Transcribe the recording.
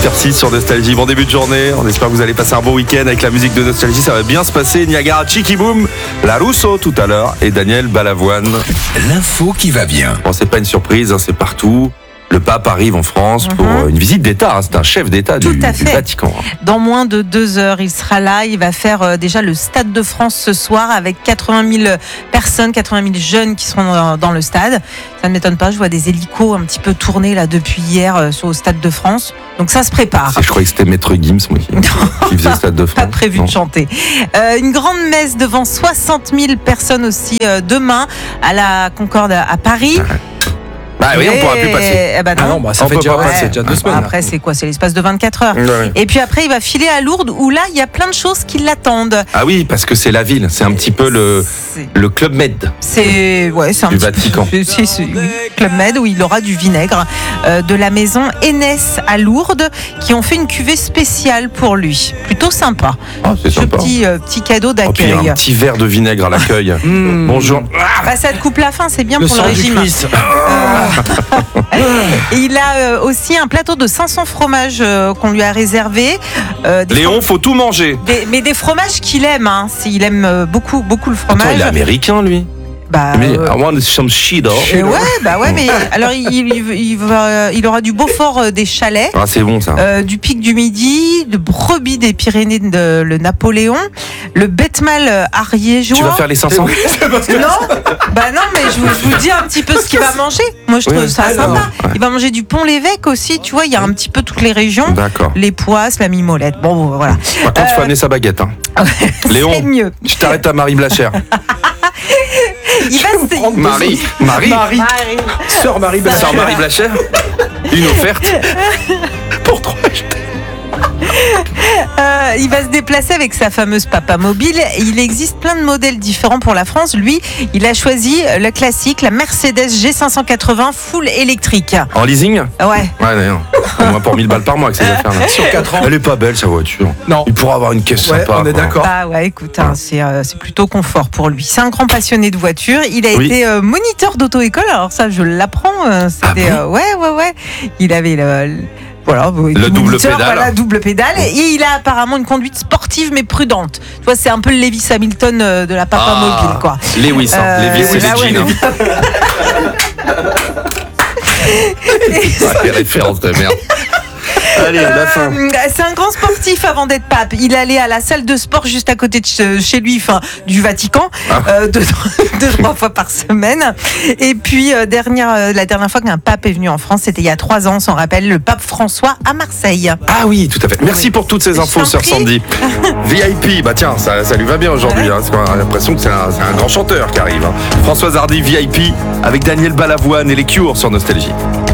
8h06 sur Nostalgie. Bon début de journée, on espère que vous allez passer un bon week-end avec la musique de Nostalgie, ça va bien se passer. Niagara, Chicky Boom, La Rousseau tout à l'heure et Daniel Balavoine. L'info qui va bien. Bon, c'est pas une surprise, c'est partout. Le pape arrive en France pour une visite d'État. C'est un chef d'État du Vatican. Dans moins de 2 heures, il sera là. Il va faire déjà le Stade de France ce soir avec 80 000 personnes, 80 000 jeunes qui seront dans le stade. Ça ne m'étonne pas. Je vois des hélicos un petit peu tournés là depuis hier au Stade de France. Donc ça se prépare. Je croyais que c'était Maître Gims moi, qui faisait le Stade de France. Pas prévu de chanter. Une grande messe devant 60 000 personnes aussi demain à la Concorde à Paris. Bah oui, on pourra plus passer. Non. Ça fait déjà 2 semaines. Après, c'est quoi? C'est l'espace de 24 heures. Ouais. Et puis après, il va filer à Lourdes où là, il y a plein de choses qui l'attendent. Ah oui, parce que c'est la ville. C'est un petit peu le Club Med c'est un du Vatican. C'est Club Med où il aura du vinaigre de la maison Enès à Lourdes qui ont fait une cuvée spéciale pour lui. Plutôt sympa. Ah, c'est sympa. Petit cadeau d'accueil. Puis un petit verre de vinaigre à l'accueil. Bonjour. Ça te coupe la faim, c'est bien pour le régime. Et il a aussi un plateau de 500 fromages qu'on lui a réservé. Léon, faut tout manger. Mais des fromages qu'il aime. Il aime beaucoup le fromage. Attends, il est américain, lui. Mais I want some cheddar. Mais alors il aura du Beaufort des Chalets. Ah, c'est bon ça. Du Pic du Midi, de brebis des Pyrénées de le Napoléon, le Betmal ariégeois. Tu vas faire les 500 Non, mais je vous dis un petit peu ce qu'il va manger. Moi, je trouve ça sympa. Ouais. Il va manger du Pont-l'Évêque aussi. Tu vois, il y a un petit peu toutes les régions. D'accord. Les Poisses, la Mimolette. Bon, voilà. Par contre, il faut amener sa baguette. Hein. Léon, c'est mieux. je t'arrête à Marie Blachère. Marie. Sœur Marie Blachère. Sœur Marie Blachère. Une offerte pour 3 achetés. Il va se déplacer avec sa fameuse Papa Mobile. Il existe plein de modèles différents pour la France. Lui, il a choisi le classique, la Mercedes G580 full électrique. En leasing? Ouais. D'ailleurs. Au moins pour 1000 balles par mois avec ces affaires-là. Sur 4 ans. Elle est pas belle sa voiture. Non. Il pourra avoir une caisse sympa. On est d'accord. Écoute, c'est plutôt confort pour lui. C'est un grand passionné de voiture. Il a été moniteur d'auto-école. Alors ça, je l'apprends. C'était ouais. Il avait le double moniteur, pédale. Double pédale. Et il a apparemment une conduite sportive mais prudente. Tu vois, c'est un peu le Lewis Hamilton de la Papa Mobile, quoi. Lewis, Lewis, c'est les jeans. Les références de merde. Allez, la fin. C'est un grand sportif avant d'être pape. Il allait à la salle de sport juste à côté de chez lui, du Vatican, 2-3 fois par semaine. Et puis, la dernière fois qu'un pape est venu en France, c'était il y a 3 ans, on s'en rappelle, le pape François à Marseille. Ah oui, tout à fait. Merci pour toutes ces infos, sœur Sandy. VIP, tiens, ça lui va bien aujourd'hui. Hein, parce qu'on a l'impression que c'est un grand chanteur qui arrive. Hein. Françoise Hardy, VIP, avec Daniel Balavoine et les Cures sur Nostalgie.